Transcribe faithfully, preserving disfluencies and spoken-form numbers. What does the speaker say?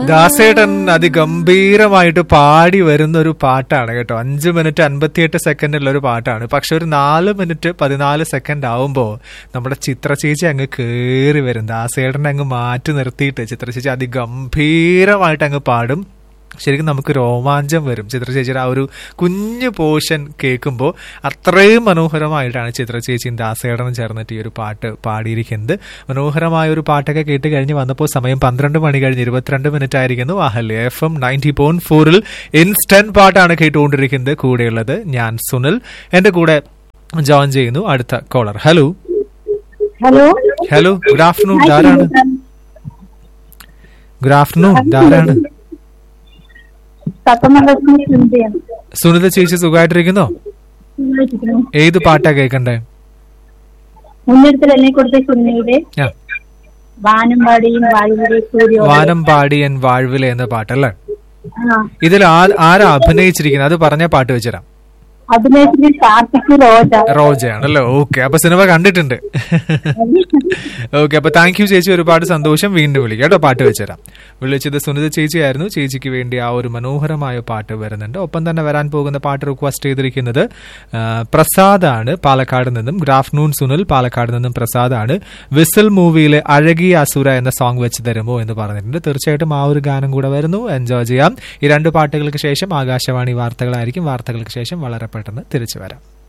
ദാസേട്ടൻ അതിഗംഭീരമായിട്ട് പാടി വരുന്ന ഒരു പാട്ടാണ് കേട്ടോ. അഞ്ച് മിനിറ്റ് അൻപത്തിയെട്ട് സെക്കൻഡുള്ള ഒരു പാട്ടാണ്. പക്ഷെ ഒരു നാല് മിനിറ്റ് പതിനാല് സെക്കൻഡ് ആവുമ്പോ നമ്മുടെ ചിത്ര ചേച്ചി അങ്ങ് കേറി വരും. ദാസേട്ടനെ അങ്ങ് മാറ്റി നിർത്തിയിട്ട് ചിത്ര ചേച്ചി അതിഗംഭീരമായിട്ട് അങ്ങ് പാടും. ശരിക്കും നമുക്ക് രോമാഞ്ചം വരും ചിത്ര ചേച്ചിയുടെ ആ ഒരു കുഞ്ഞു പോർഷൻ കേൾക്കുമ്പോൾ. അത്രയും മനോഹരമായിട്ടാണ് ചിത്ര ചേച്ചിയും ദാസേടനും ചേർന്നിട്ട് ഈ ഒരു പാട്ട് പാടിയിരിക്കുന്നത്. മനോഹരമായ ഒരു പാട്ടൊക്കെ കേട്ട് കഴിഞ്ഞ് വന്നപ്പോൾ സമയം പന്ത്രണ്ട് മണി കഴിഞ്ഞ് ഇരുപത്തിരണ്ട് മിനിറ്റ് ആയിരിക്കുന്നു. Ahalya F M ninety point ഫോറിൽ ഇൻസ്റ്റന്റ് പാട്ടാണ് കേട്ടുകൊണ്ടിരിക്കുന്നത്. കൂടെയുള്ളത് ഞാൻ സുനിൽ. എന്റെ കൂടെ ജോയിൻ ചെയ്യുന്നു അടുത്ത collar. Hello hello hello good afternoon. ധാരാണ് good afternoon ധാരാണ് Sunitha ചേച്ചി സുഖമായിട്ടിരിക്കുന്നോ? ഏത് പാട്ടാ കേൾക്കണ്ടേ? വാനം പാടിയൻ വാഴ്വിലെ എന്ന പാട്ടല്ലേ? ഇതിൽ ആരാ അഭിനയിച്ചിരിക്കുന്നത്? അത് പറഞ്ഞ പാട്ട് വെച്ചുതരാം. റോജയാണല്ലോ. ഓക്കെ, അപ്പൊ സിനിമ കണ്ടിട്ടുണ്ട്. ഓക്കെ, അപ്പൊ താങ്ക് യു ചേച്ചി, ഒരുപാട് സന്തോഷം. വീണ്ടും വിളിക്കാം കേട്ടോ. പാട്ട് വെച്ചുതരാം. വിളിച്ചത് സുനിത ചേച്ചിയായിരുന്നു. ചേച്ചിക്ക് വേണ്ടി ആ ഒരു മനോഹരമായ പാട്ട് വരുന്നുണ്ട്. ഒപ്പം തന്നെ വരാൻ പോകുന്ന പാട്ട് റിക്വസ്റ്റ് ചെയ്തിരിക്കുന്നത് പ്രസാദാണ് പാലക്കാട് നിന്നും. ഗുഡ് ആഫ്റ്റർനൂൺ സുനിൽ, പാലക്കാട് നിന്നും പ്രസാദാണ്. വിസിൽ മൂവിയിലെ അഴകിയ അസുര എന്ന സോങ് വെച്ച് തരുമോ എന്ന് പറഞ്ഞിട്ടുണ്ട്. തീർച്ചയായിട്ടും ആ ഒരു ഗാനം കൂടെ വരുന്നു, എൻജോയ് ചെയ്യാം. ഈ രണ്ട് പാട്ടുകൾക്ക് ശേഷം ആകാശവാണി വാർത്തകളായിരിക്കും. വാർത്തകൾക്ക് ശേഷം വളരെ പെട്ടെന്ന് തിരിച്ചു വരാം.